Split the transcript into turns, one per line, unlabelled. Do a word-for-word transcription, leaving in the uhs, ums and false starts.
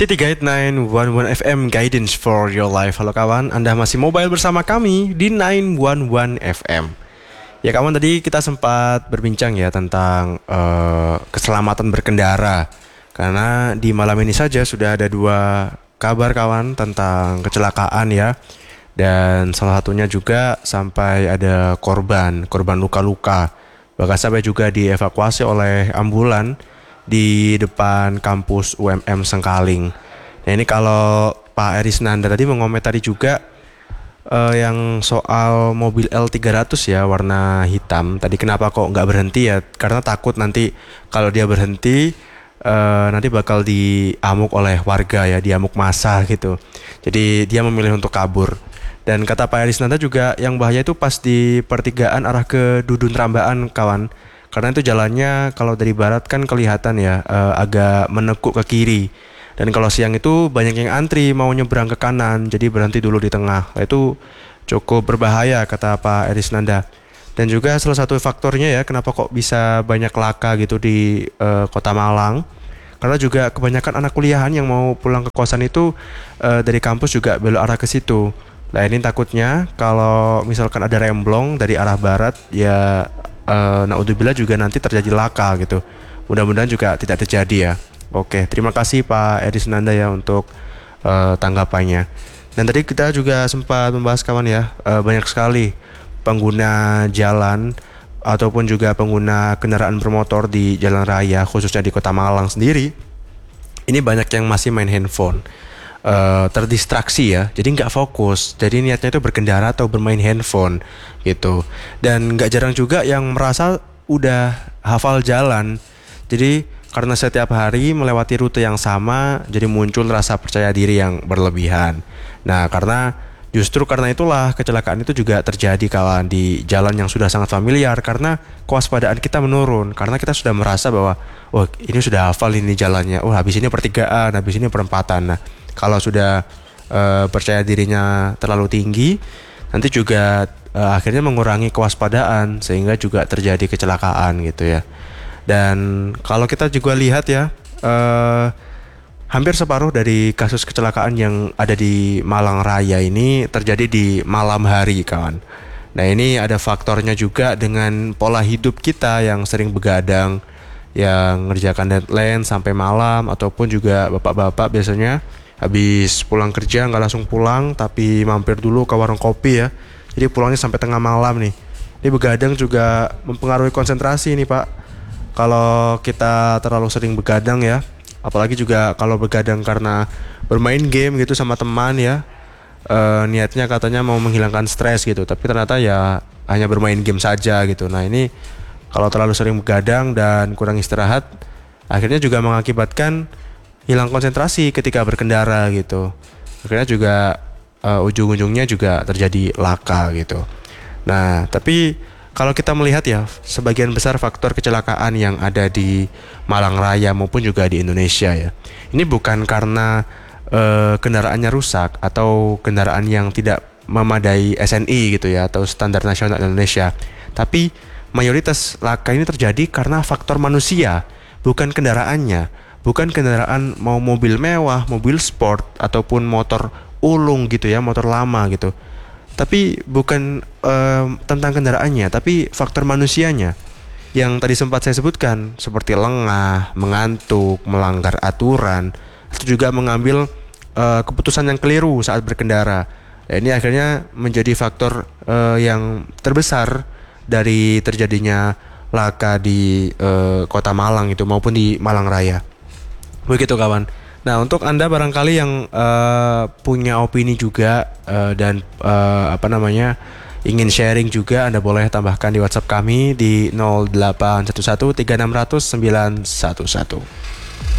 City Guide sembilan satu satu F M Guidance for your life. Halo kawan, Anda masih mobile bersama kami di sembilan satu satu F M. Ya kawan, tadi kita sempat berbincang ya tentang uh, keselamatan berkendara. Karena di malam ini saja sudah ada dua kabar kawan tentang kecelakaan ya. Dan salah satunya juga sampai ada korban, korban luka-luka. Bahkan sampai juga dievakuasi oleh ambulan di depan kampus U M M Sengkaling. Nah ini kalau Pak Erisnanda tadi mengomentari juga uh, yang soal mobil L tiga ratus ya warna hitam. Tadi kenapa kok nggak berhenti ya? Karena takut nanti kalau dia berhenti uh, nanti bakal diamuk oleh warga ya, diamuk massa gitu. Jadi dia memilih untuk kabur. Dan kata Pak Erisnanda juga yang bahaya itu pas di pertigaan arah ke Dudun Rambaan kawan. Karena itu jalannya kalau dari barat kan kelihatan ya uh, agak menekuk ke kiri. Dan kalau siang itu banyak yang antri mau nyebrang ke kanan, jadi berhenti dulu di tengah. Itu cukup berbahaya kata Pak Erisnanda. Dan juga salah satu faktornya ya kenapa kok bisa banyak laka gitu di uh, Kota Malang. Karena juga kebanyakan anak kuliahan yang mau pulang ke kosan itu uh, dari kampus juga belok arah ke situ. Nah ini takutnya kalau misalkan ada remblong dari arah barat ya Uh, naudzubillah juga nanti terjadi laka gitu. Mudah-mudahan juga tidak terjadi ya. Oke, terima kasih Pak Erisnanda ya untuk uh, tanggapannya. Dan tadi kita juga sempat membahas kawan ya, uh, banyak sekali pengguna jalan ataupun juga pengguna kendaraan bermotor di jalan raya khususnya di Kota Malang sendiri. Ini banyak yang masih main handphone. Uh, terdistraksi ya, jadi nggak fokus, jadi niatnya itu berkendara atau bermain handphone gitu. Dan nggak jarang juga yang merasa udah hafal jalan, jadi karena setiap hari melewati rute yang sama, jadi muncul rasa percaya diri yang berlebihan. Nah karena justru karena itulah kecelakaan itu juga terjadi kawan di jalan yang sudah sangat familiar, karena kewaspadaan kita menurun, karena kita sudah merasa bahwa wah ini sudah hafal ini jalannya, oh habis ini pertigaan, habis ini perempatan. Nah kalau sudah uh, percaya dirinya terlalu tinggi, nanti juga uh, akhirnya mengurangi kewaspadaan sehingga juga terjadi kecelakaan gitu ya. Dan kalau kita juga lihat ya, uh, hampir separuh dari kasus kecelakaan yang ada di Malang Raya ini terjadi di malam hari kawan. Nah ini ada faktornya juga dengan pola hidup kita yang sering begadang, yang ngerjakan deadline sampai malam, ataupun juga bapak-bapak biasanya habis pulang kerja nggak langsung pulang tapi mampir dulu ke warung kopi ya. Jadi pulangnya sampai tengah malam nih. Ini begadang juga mempengaruhi konsentrasi nih Pak. Kalau kita terlalu sering begadang ya, apalagi juga kalau begadang karena bermain game gitu sama teman ya, e, niatnya katanya mau menghilangkan stres gitu, tapi ternyata ya hanya bermain game saja gitu. Nah ini kalau terlalu sering begadang dan kurang istirahat, akhirnya juga mengakibatkan hilang konsentrasi ketika berkendara gitu. Akhirnya juga uh, ujung-ujungnya juga terjadi laka gitu. Nah tapi kalau kita melihat ya, sebagian besar faktor kecelakaan yang ada di Malang Raya maupun juga di Indonesia ya, ini bukan karena uh, kendaraannya rusak atau kendaraan yang tidak memadai S N I gitu ya, atau standar nasional Indonesia. Tapi mayoritas laka ini terjadi karena faktor manusia, bukan kendaraannya. Bukan kendaraan mau mobil mewah, mobil sport, ataupun motor ulung gitu ya, motor lama gitu. Tapi bukan um, tentang kendaraannya, tapi faktor manusianya. Yang tadi sempat saya sebutkan, seperti lengah, mengantuk, melanggar aturan, atau juga mengambil uh, keputusan yang keliru saat berkendara. Nah, ini akhirnya menjadi faktor uh, yang terbesar dari terjadinya laka di uh, Kota Malang itu maupun di Malang Raya. Begitu kawan. Nah untuk Anda barangkali yang uh, punya opini juga uh, dan uh, apa namanya ingin sharing juga, Anda boleh tambahkan di WhatsApp kami di nol delapan satu satu tiga enam nol nol sembilan satu satu.